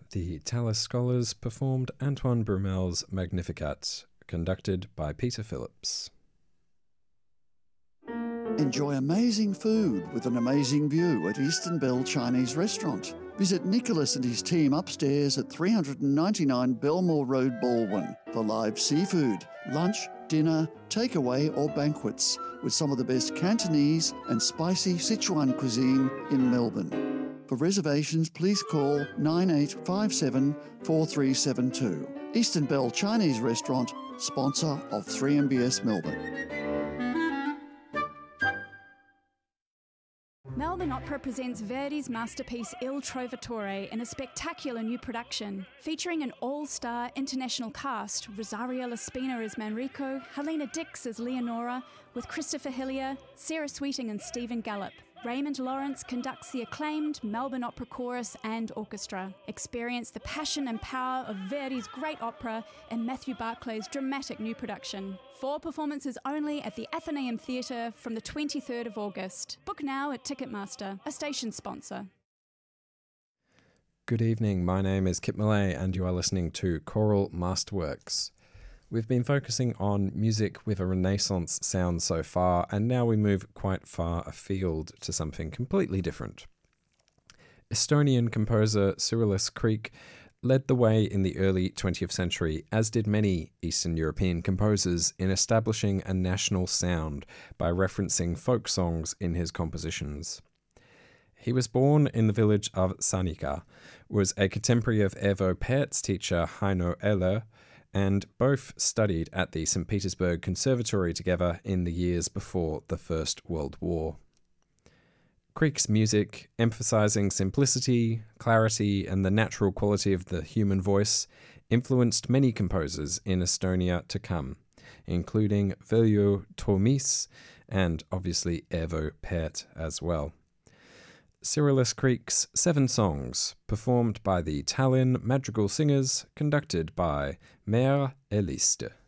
The Tallis Scholars performed Antoine Brumel's Magnificat, conducted by Peter Phillips. Enjoy amazing food with an amazing view at Eastern Bell Chinese Restaurant. Visit Nicholas and his team upstairs at 399 Belmore Road, Baldwin for live seafood, lunch, dinner, takeaway or banquets with some of the best Cantonese and spicy Sichuan cuisine in Melbourne. For reservations, please call 9857 4372. Eastern Bell Chinese Restaurant, sponsor of 3MBS Melbourne. Melbourne Opera presents Verdi's masterpiece Il Trovatore in a spectacular new production, featuring an all-star international cast, Rosario Laspina as Manrico, Helena Dix as Leonora, with Christopher Hillier, Sarah Sweeting and Stephen Gallop. Raymond Lawrence conducts the acclaimed Melbourne Opera Chorus and Orchestra. Experience the passion and power of Verdi's great opera in Matthew Barclay's dramatic new production. 4 performances only at the Athenaeum Theatre from the 23rd of August. Book now at Ticketmaster, a station sponsor. Good evening, my name is Kip Millay and you are listening to Choral Masterworks. We've been focusing on music with a Renaissance sound so far, and now we move quite far afield to something completely different. Estonian composer Cyrilis Kreek led the way in the early 20th century, as did many Eastern European composers, in establishing a national sound by referencing folk songs in his compositions. He was born in the village of Sanika, was a contemporary of Evo Päht's teacher Heino Eller, and both studied at the St. Petersburg Conservatory together in the years before the First World War. Kreek's music, emphasizing simplicity, clarity, and the natural quality of the human voice, influenced many composers in Estonia to come, including Veljo Tomis and obviously Evo Päht as well. Cyrilis Kreek's 7 songs, performed by the Tallinn Madrigal Singers, conducted by Mère Eliste.